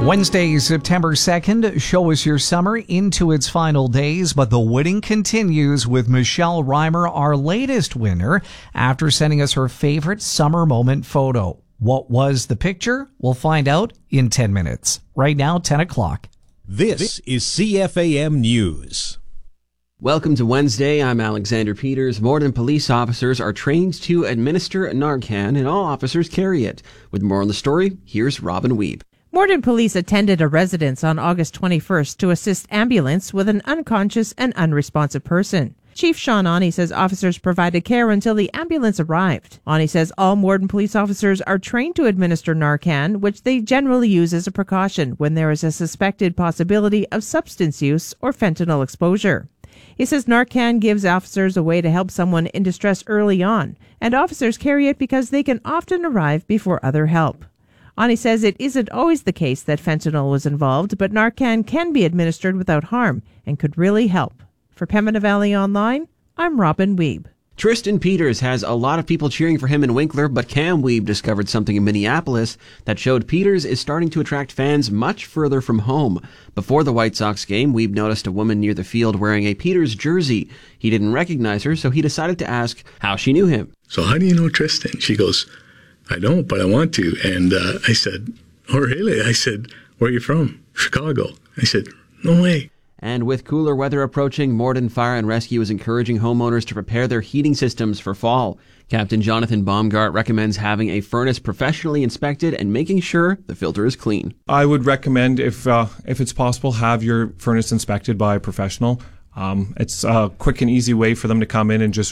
Wednesday, September 2nd, show us your summer into its final days, but the winning continues with Michelle Reimer, our latest winner, after sending us her favorite summer moment photo. What was the picture? We'll find out in 10 minutes. Right now, 10 o'clock. This is CFAM News. Welcome to Wednesday. I'm Alexander Peters. Morden police officers are trained to administer Narcan, and all officers carry it. With more on the story, here's Robin Wiebe. Morden police attended a residence on August 21st to assist ambulance with an unconscious and unresponsive person. Chief Sean Awney says officers provided care until the ambulance arrived. Awney says all Morden police officers are trained to administer Narcan, which they generally use as a precaution when there is a suspected possibility of substance use or fentanyl exposure. He says Narcan gives officers a way to help someone in distress early on, and officers carry it because they can often arrive before other help. Awney says it isn't always the case that fentanyl was involved, but Narcan can be administered without harm and could really help. For Pembina Valley Online, I'm Robin Wiebe. Tristan Peters has a lot of people cheering for him in Winkler, but Cam Wiebe discovered something in Minneapolis that showed Peters is starting to attract fans much further from home. Before the White Sox game, Wiebe noticed a woman near the field wearing a Peters jersey. He didn't recognize her, so he decided to ask how she knew him. "So how do you know Tristan?" She goes, "I don't, but I want to." And I said, "Oh, really?" I said, "Where are you from?" "Chicago." I said, "No way." And with cooler weather approaching, Morden Fire and Rescue is encouraging homeowners to prepare their heating systems for fall. Captain Jonathan Baumgart recommends having a furnace professionally inspected and making sure the filter is clean. I would recommend, if it's possible, have your furnace inspected by a professional. It's a quick and easy way for them to come in and just